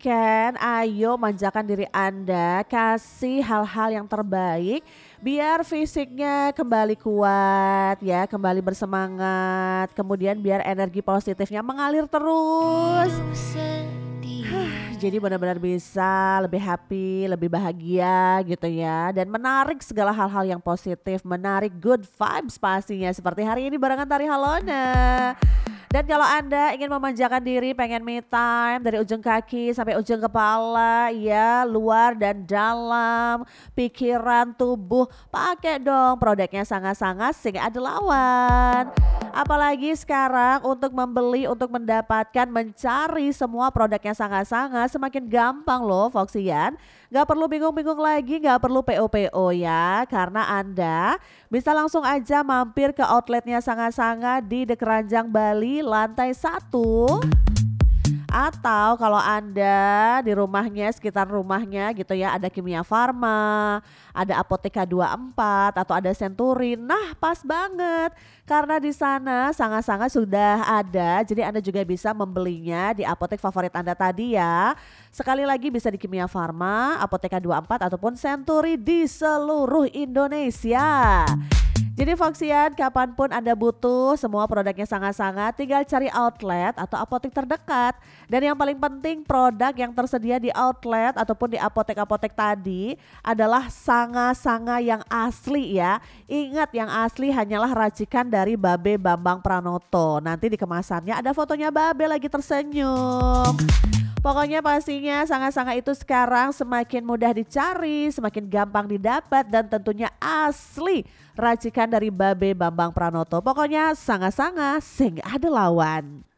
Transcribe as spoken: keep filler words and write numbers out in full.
weekend, ayo manjakan diri Anda, kasih hal-hal yang terbaik biar fisiknya kembali kuat ya, kembali bersemangat, kemudian biar energi positifnya mengalir terus. Jadi benar-benar bisa lebih happy, lebih bahagia gitu ya. Dan menarik segala hal-hal yang positif, menarik good vibes pastinya. Seperti hari ini barengan Tari Halona. Dan kalau Anda ingin memanjakan diri, pengen me time dari ujung kaki sampai ujung kepala, ya luar dan dalam, pikiran, tubuh, pakai dong produknya sangat-sangat sing ada lawan. Apalagi sekarang untuk membeli, untuk mendapatkan, mencari semua produknya sangat-sangat semakin gampang loh Foxian. Gak perlu bingung-bingung lagi, gak perlu P O P O ya. Karena Anda bisa langsung aja mampir ke outletnya sangat-sangat di The Keranjang Bali lantai satu. Atau kalau Anda di rumahnya, sekitar rumahnya gitu ya, ada Kimia Farma, ada Apotheka dua puluh empat atau ada Century. Nah, pas banget. Karena di sana sangat-sangat sudah ada, jadi Anda juga bisa membelinya di apotek favorit Anda tadi ya. Sekali lagi bisa di Kimia Farma, Apotheka dua puluh empat ataupun Century di seluruh Indonesia. Jadi Foxian, kapanpun Anda butuh semua produknya sangat-sangat, tinggal cari outlet atau apotek terdekat. Dan yang paling penting, produk yang tersedia di outlet ataupun di apotek-apotek tadi adalah sanga-sanga yang asli ya. Ingat, yang asli hanyalah racikan dari Babe Bambang Pranoto. Nanti di kemasannya ada fotonya Babe lagi tersenyum. Pokoknya pastinya sanga-sanga itu sekarang semakin mudah dicari, semakin gampang didapat dan tentunya asli racikan dari Babe Bambang Pranoto. Pokoknya sanga-sanga sing ada lawan.